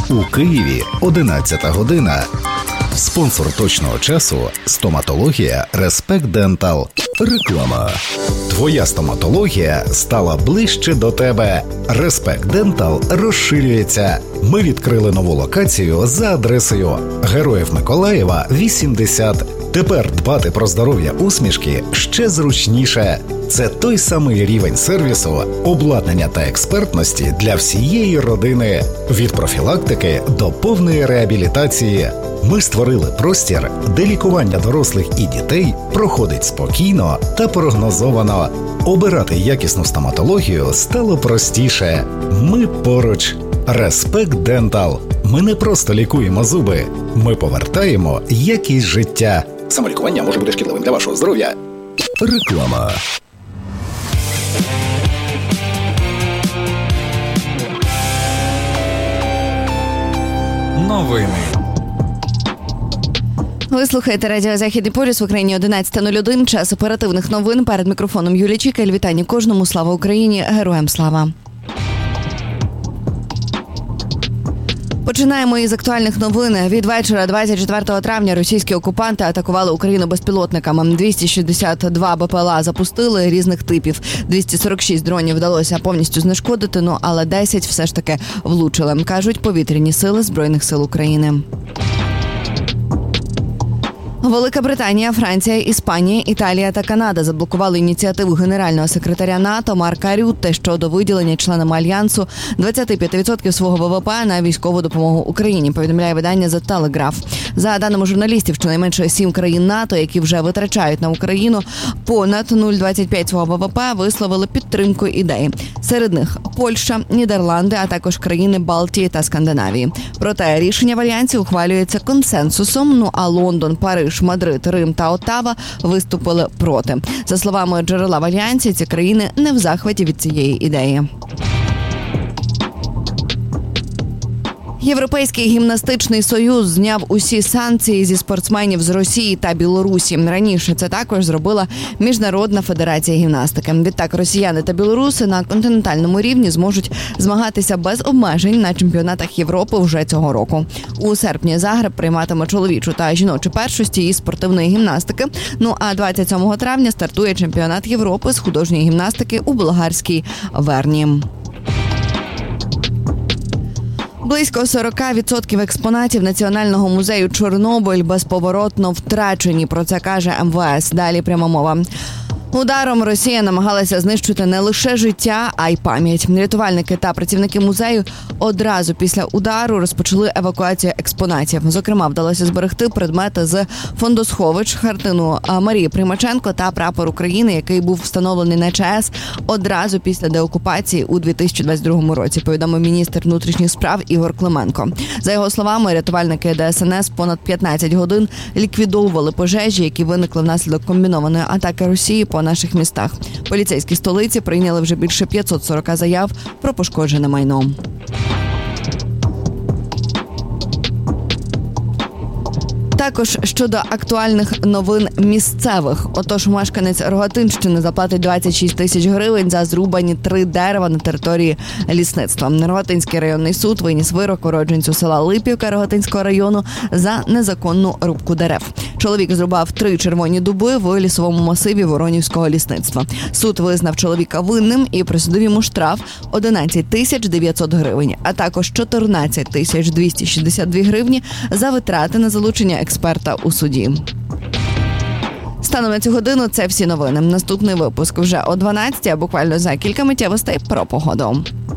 У Києві 11 година. Спонсор точного часу – стоматологія Respect Dental. Реклама. Твоя стоматологія стала ближче до тебе. Respect Dental розширюється. Ми відкрили нову локацію за адресою Героїв Миколаєва, 80. Тепер дбати про здоров'я усмішки ще зручніше. Це той самий рівень сервісу, обладнання та експертності для всієї родини. Від профілактики до повної реабілітації. Ми створили простір, де лікування дорослих і дітей проходить спокійно та прогнозовано. Обирати якісну стоматологію стало простіше. Ми поруч. Respect Dental. Ми не просто лікуємо зуби. Ми повертаємо якість життя. Самолікування може бути шкідливим для вашого здоров'я. Реклама. Новини. Ви слухаєте радіо «Західний полюс» в Україні 11:01. Час оперативних новин. Перед мікрофоном Юлія Чікаль. Вітання кожному. Слава Україні. Героям слава. Починаємо із актуальних новин. Від вечора 24 травня російські окупанти атакували Україну безпілотниками. 262 БПЛА запустили різних типів. 246 дронів вдалося повністю знешкодити, але 10 все ж таки влучили, кажуть повітряні сили Збройних сил України. Велика Британія, Франція, Іспанія, Італія та Канада заблокували ініціативу генерального секретаря НАТО Марка Рютте щодо виділення членами Альянсу 25% свого ВВП на військову допомогу Україні, повідомляє видання The Telegraph. За даними журналістів, щонайменше 7 країн НАТО, які вже витрачають на Україну понад 0,25 свого ВВП, висловили підтримку ідеї. Серед них Польща, Нідерланди, а також країни Балтії та Скандинавії. Проте рішення в Альянсі ухвалюється консенсусом, а Лондон, Париж, Мадрид, Рим та Оттава виступили проти. За словами джерела в Альянсі, ці країни не в захваті від цієї ідеї. Європейський гімнастичний союз зняв усі санкції зі спортсменів з Росії та Білорусі. Раніше це також зробила Міжнародна федерація гімнастики. Відтак росіяни та білоруси на континентальному рівні зможуть змагатися без обмежень на чемпіонатах Європи вже цього року. У серпні Загреб прийматиме чоловічу та жіночу першості із спортивної гімнастики. А 27 травня стартує чемпіонат Європи з художньої гімнастики у болгарській Верні. Близько 40% експонатів Національного музею Чорнобиль безповоротно втрачені. Про це каже МВС. Далі пряма мова. Ударом Росія намагалася знищити не лише життя, а й пам'ять. Рятувальники та працівники музею одразу після удару розпочали евакуацію експонатів. Зокрема, вдалося зберегти предмети з фондосховищ, картину Марії Примаченко та прапор України, який був встановлений на ЧАЕС одразу після деокупації у 2022 році, повідомив міністр внутрішніх справ Ігор Клименко. За його словами, рятувальники ДСНС понад 15 годин ліквідовували пожежі, які виникли внаслідок комбінованої атаки Росії по наших містах. Поліцейські столиці прийняли вже більше 540 заяв про пошкоджене майно. Також щодо актуальних новин місцевих. Отож, мешканець Рогатинщини заплатить 26 тисяч гривень за зрубані 3 дерева на території лісництва. Рогатинський районний суд виніс вирок уродженцю села Липівка Рогатинського району за незаконну рубку дерев. Чоловік зрубав 3 червоні дуби в лісовому масиві Воронівського лісництва. Суд визнав чоловіка винним і присудив йому штраф 11 тисяч 900 гривень, а також 14 тисяч 262 гривні за витрати на залучення експерта у суді. Станом на цю годину це всі новини. Наступний випуск вже о 12, а буквально за кілька миттєвостей про погоду.